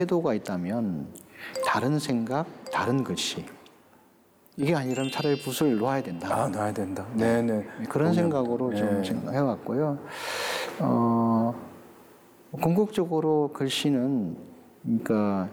태도가 있다면 다른 생각, 다른 글씨. 이게 아니라면 차라리 붓을 놓아야 된다. 아, 놔야 된다. 네네. 그런 생각으로 좀 생각해왔고요. 궁극적으로 글씨는 그러니까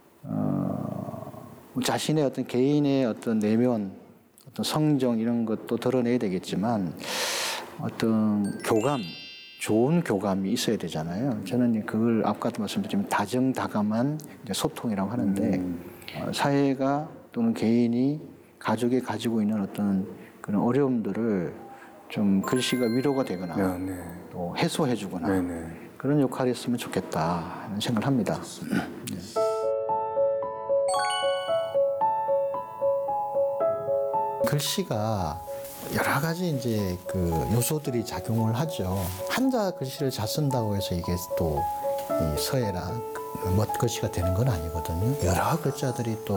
자신의 어떤 개인의 어떤 내면, 어떤 성정 이런 것도 드러내야 되겠지만 어떤 교감, 좋은 교감이 있어야 되잖아요. 저는 그걸 아까도 말씀드렸지만 다정다감한 소통이라고 하는데 사회가 또는 개인이 가족이 가지고 있는 어떤 그런 어려움들을 좀 글씨가 위로가 되거나 또 해소해주거나 그런 역할이 있으면 좋겠다 하는 생각을 합니다. 네. 글씨가 여러 가지 이제 그 요소들이 작용을 하죠. 한자 글씨를 잘 쓴다고 해서 이게 또 이 서예나 멋글씨가 되는 건 아니거든요. 여러 글자들이 또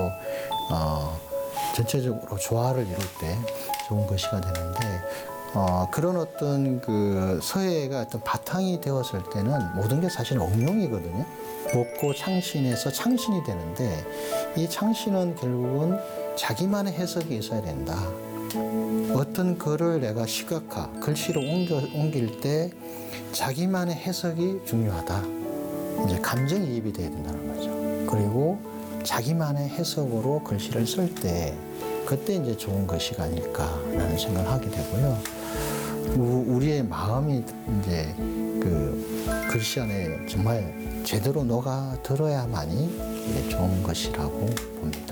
전체적으로 조화를 이룰 때 좋은 글씨가 되는데 그런 어떤 그 서예가 어떤 바탕이 되었을 때는 모든 게 사실 응용이거든요. 먹고 창신해서 창신이 되는데 이 창신은 결국은 자기만의 해석이 있어야 된다. 어떤 글을 내가 시각화, 글씨로 옮길 때 자기만의 해석이 중요하다. 이제 감정이입이 돼야 된다는 거죠. 그리고 자기만의 해석으로 글씨를 쓸 때 그때 이제 좋은 글씨가 아닐까라는 생각을 하게 되고요. 우리의 마음이 이제 그 글씨 안에 정말 제대로 녹아 들어야만이 이게 좋은 것이라고 봅니다.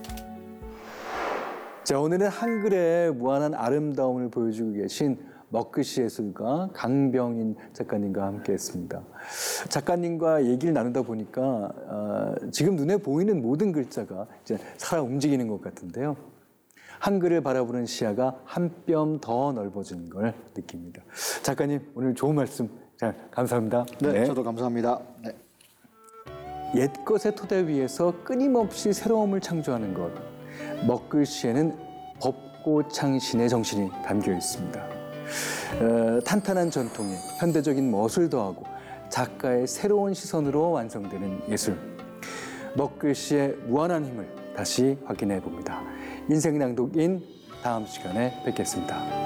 자, 오늘은 한글의 무한한 아름다움을 보여주고 계신 먹글씨 예술가 강병인 작가님과 함께했습니다. 작가님과 얘기를 나누다 보니까 지금 눈에 보이는 모든 글자가 이제 살아 움직이는 것 같은데요. 한글을 바라보는 시야가 한 뼘 더 넓어지는 걸 느낍니다. 작가님, 오늘 좋은 말씀 잘 감사합니다. 네, 저도 감사합니다. 네. 옛것의 토대 위에서 끊임없이 새로움을 창조하는 것. 먹글씨에는 법고창신의 정신이 담겨 있습니다. 탄탄한 전통에 현대적인 멋을 더하고 작가의 새로운 시선으로 완성되는 예술. 먹글씨의 무한한 힘을 다시 확인해 봅니다. 인생낭독인 다음 시간에 뵙겠습니다.